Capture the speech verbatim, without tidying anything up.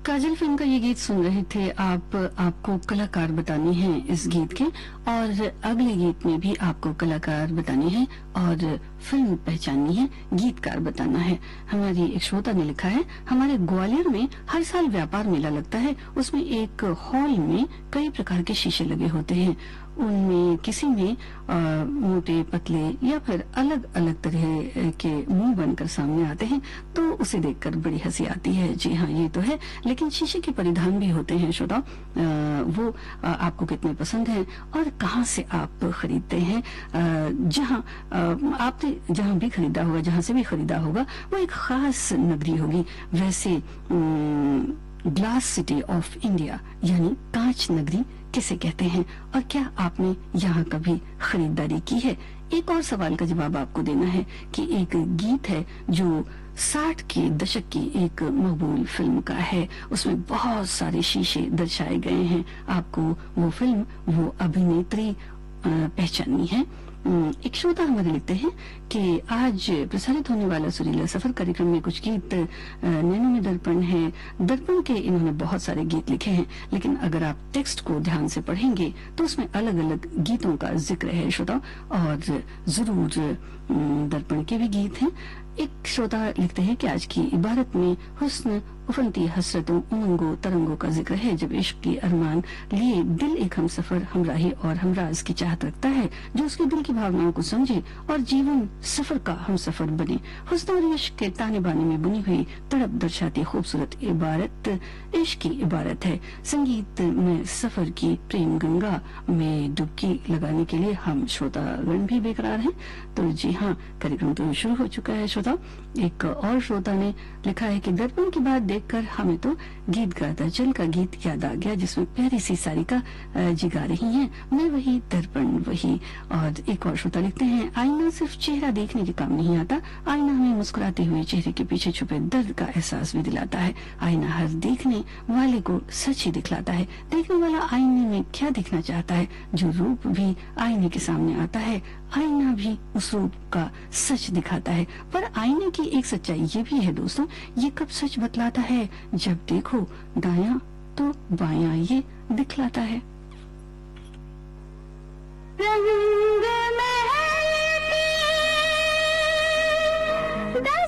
काजल film का ये गीत सुन रहे थे आप। आपको कलाकार बताने हैं इस गीत के, और अगले गीत में भी आपको कलाकार बताने हैं और फिल्म पहचाननी है, गीतकार बताना है। हमारी एक श्रोता ने लिखा है, हमारे ग्वालियर में हर साल व्यापार मेला लगता है। उसमें एक हॉल में कई प्रकार के शीशे लगे होते हैं। उनमें किसी में आ, मोटे पतले या फिर अलग अलग तरह के मुंह बनकर सामने आते हैं, तो उसे देखकर बड़ी हंसी आती है। जी हाँ, ये तो है, लेकिन शीशे के परिधान भी होते हैं श्रोता। वो आ, आपको कितने पसंद हैं और कहाँ से आप खरीदते हैं। जहाँ आपने जहाँ भी खरीदा होगा, जहाँ से भी खरीदा होगा, वो एक खास नगरी होगी। वैसे ग्लास सिटी ऑफ इंडिया यानी कांच नगरी किसे कहते हैं, और क्या आपने यहाँ कभी खरीदारी की है? एक और सवाल का जवाब आपको देना है कि एक गीत है जो साठ के दशक की एक मकबूल फिल्म का है। उसमें बहुत सारे शीशे दर्शाए गए हैं। आपको वो फिल्म, वो अभिनेत्री पहचाननी है। एक श्रोता हमारे लिखते हैं कि आज प्रसारित होने वाला सुरीला सफर कार्यक्रम में कुछ गीत नैनो में दर्पण है। दर्पण के इन्होंने बहुत सारे गीत लिखे हैं, लेकिन अगर आप टेक्स्ट को ध्यान से पढ़ेंगे तो उसमें अलग अलग गीतों का जिक्र है श्रोता, और जरूर दर्पण के भी गीत हैं। एक श्रोता लिखते हैं कि आज की इबारत में हुस्न, उफनती हसरतों, उमंगों, तरंगों का जिक्र है। जब इश्क की अरमान लिए दिल एक हम सफर, हमराही और हमराज की चाहत रखता है, जो उसके दिल की भावनाओं को समझे और जीवन सफर का हम सफर बने। हुस्न और इश्क के ताने बाने में बुनी हुई तड़प दर्शाती खूबसूरत इबारत इश्क की इबारत है। संगीत में सफर की प्रेम गंगा में डुबकी लगाने के लिए हम श्रोतागण भी बेकरार हैं। तो जी हाँ, कार्यक्रम तो शुरू हो चुका है श्रोता। एक और श्रोता ने लिखा है कि दर्पण की बात देखकर हमें तो गीत गाता चल का गीत याद आ गया, जिसमें प्यारी सी सारिका जी गा रही हैं, मैं वही दर्पण वही। और एक और श्रोता लिखते हैं, आईना सिर्फ चेहरा देखने के काम नहीं आता, आईना हमें मुस्कुराते हुए चेहरे के पीछे छुपे दर्द का एहसास भी दिलाता है। आईना हर देखने वाले को सच ही दिखलाता है। देखने वाला आईने में क्या दिखना चाहता है, जो रूप भी आईने के सामने आता है, आईना भी उस रूप का सच दिखाता है। पर आईने की एक सच्चाई ये भी है दोस्तों, ये कब सच बतलाता है? जब देखो दायां तो बायां ये दिखलाता है।